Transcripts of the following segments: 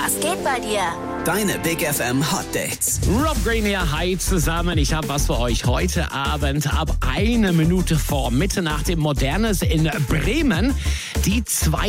Was geht bei dir? Deine Big FM Hot Dates. Rob Green hier, hi zusammen. Ich habe was für euch heute Abend ab 1 Minute vor Mitternacht im Modernes in Bremen. Die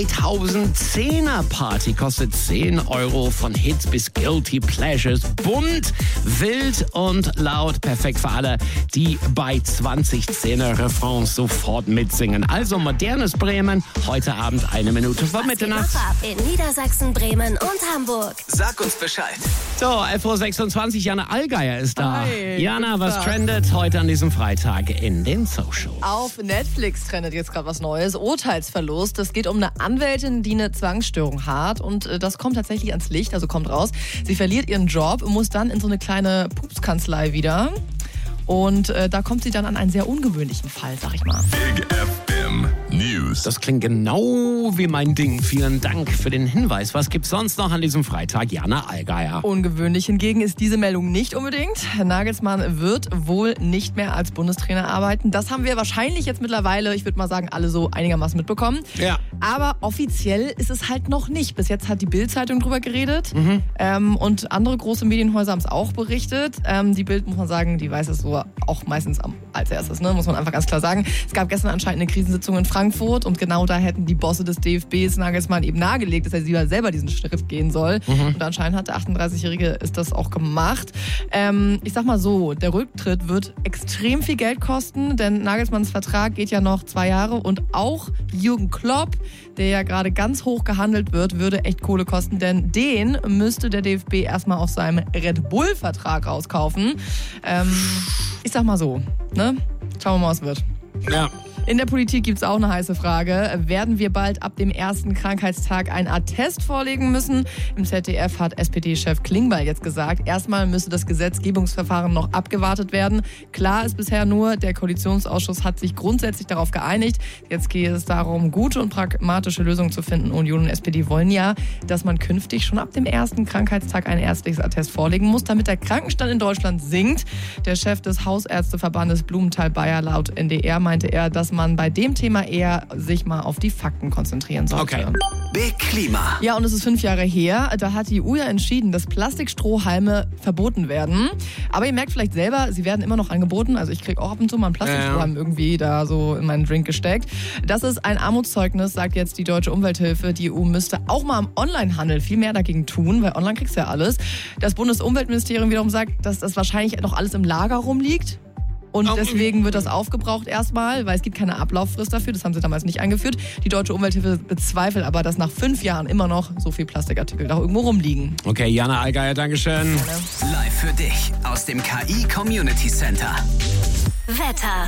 2010er Party kostet 10 € von Hits bis Guilty Pleasures. Bunt, wild und laut. Perfekt für alle, die bei 2010er Refrains sofort mitsingen. Also Modernes Bremen, heute Abend 1 Minute vor Mitternacht. In Niedersachsen, Bremen und Hamburg. Sag uns Bescheid. So, 11.26 Uhr, Jana Allgeier ist da. Hi, Jana, guten was Tag. trendet heute an diesem Freitag in den Socials? Auf Netflix trendet jetzt gerade was Neues. Urteilsverlust. Es geht um eine Anwältin, die eine Zwangsstörung hat. Und das kommt tatsächlich ans Licht, also kommt raus. Sie verliert ihren Job und muss dann in so eine kleine Pupskanzlei wieder. Und da kommt sie dann an einen sehr ungewöhnlichen Fall, sag ich mal. Big FM News. Das klingt genau wie mein Ding. Vielen Dank für den Hinweis. Was gibt's sonst noch an diesem Freitag? Jana Allgeier. Ungewöhnlich hingegen ist diese Meldung nicht unbedingt. Herr Nagelsmann wird wohl nicht mehr als Bundestrainer arbeiten. Das haben wir wahrscheinlich jetzt mittlerweile, ich würde mal sagen, alle so einigermaßen mitbekommen. Ja. Aber offiziell ist es halt noch nicht. Bis jetzt hat die Bild-Zeitung drüber geredet und andere große Medienhäuser haben es auch berichtet. Die Bild, muss man sagen, die weiß es so auch meistens als erstes, ne? Muss man einfach ganz klar sagen. Es gab gestern anscheinend eine Krisensitzung in Frankfurt und genau da hätten die Bosse des DFBs Nagelsmann eben nahegelegt, dass er selber diesen Schritt gehen soll. Und anscheinend hat der 38-Jährige ist das auch gemacht. Ich sag mal so, der Rücktritt wird extrem viel Geld kosten, denn Nagelsmanns Vertrag geht ja noch 2 Jahre und auch Jürgen Klopp, der ja gerade ganz hoch gehandelt wird, würde echt Kohle kosten, denn den müsste der DFB erstmal aus seinem Red Bull-Vertrag rauskaufen. Ich sag mal so, ne? Schauen wir mal, was wird. Ja. In der Politik gibt es auch eine heiße Frage. Werden wir bald ab dem ersten Krankheitstag einen Attest vorlegen müssen? Im ZDF hat SPD-Chef Klingbeil jetzt gesagt, erstmal müsse das Gesetzgebungsverfahren noch abgewartet werden. Klar ist bisher nur, der Koalitionsausschuss hat sich grundsätzlich darauf geeinigt. Jetzt gehe es darum, gute und pragmatische Lösungen zu finden. Union und SPD wollen ja, dass man künftig schon ab dem ersten Krankheitstag ein ärztliches Attest vorlegen muss, damit der Krankenstand in Deutschland sinkt. Der Chef des Hausärzteverbandes Blumenthal-Bayer laut NDR meinte er, dass man bei dem Thema eher sich mal auf die Fakten konzentrieren sollte. Okay. Big Klima. Ja, und es ist 5 Jahre her. Da hat die EU ja entschieden, dass Plastikstrohhalme verboten werden. Aber ihr merkt vielleicht selber, sie werden immer noch angeboten. Also ich kriege auch ab und zu mal einen Plastikstrohhalm irgendwie da so in meinen Drink gesteckt. Das ist ein Armutszeugnis, sagt jetzt die Deutsche Umwelthilfe. Die EU müsste auch mal im Onlinehandel viel mehr dagegen tun, weil online kriegst du ja alles. Das Bundesumweltministerium wiederum sagt, dass das wahrscheinlich noch alles im Lager rumliegt. Und deswegen wird das aufgebraucht erstmal, weil es gibt keine Ablauffrist dafür. Das haben sie damals nicht eingeführt. Die Deutsche Umwelthilfe bezweifelt aber, dass nach 5 Jahren immer noch so viel Plastikartikel da irgendwo rumliegen. Okay, Jana Allgeier, Dankeschön. Live für dich aus dem KI Community Center. Wetter.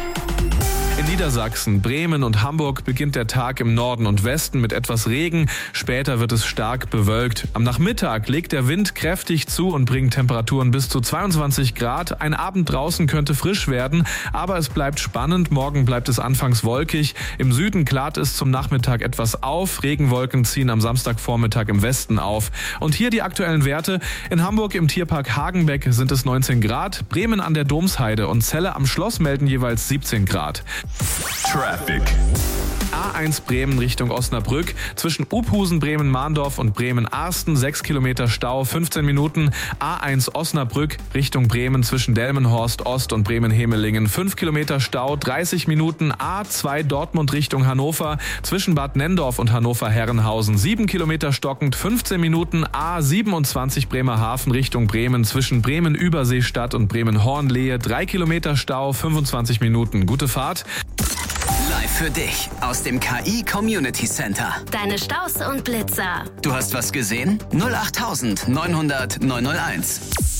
In Niedersachsen, Bremen und Hamburg beginnt der Tag im Norden und Westen mit etwas Regen. Später wird es stark bewölkt. Am Nachmittag legt der Wind kräftig zu und bringt Temperaturen bis zu 22 Grad. Ein Abend draußen könnte frisch werden, aber es bleibt spannend. Morgen bleibt es anfangs wolkig. Im Süden klart es zum Nachmittag etwas auf. Regenwolken ziehen am Samstagvormittag im Westen auf. Und hier die aktuellen Werte. In Hamburg im Tierpark Hagenbeck sind es 19 Grad. Bremen an der Domsheide und Celle am Schloss melden jeweils 17 Grad. Traffic. A1 Bremen Richtung Osnabrück. Zwischen Uphusen, Bremen-Mahndorf und Bremen-Arsten 6 Kilometer Stau, 15 Minuten. A1 Osnabrück Richtung Bremen zwischen Delmenhorst Ost und Bremen-Hemelingen 5 Kilometer Stau, 30 Minuten. A2 Dortmund Richtung Hannover zwischen Bad Nendorf und Hannover-Herrenhausen 7 Kilometer stockend, 15 Minuten. A27 Bremerhaven Richtung Bremen zwischen Bremen-Überseestadt und Bremen-Hornlehe 3 Kilometer Stau, 25 Minuten. Gute Fahrt. Live für dich aus dem KI Community Center. Deine Staus und Blitzer. Du hast was gesehen? 08900 901.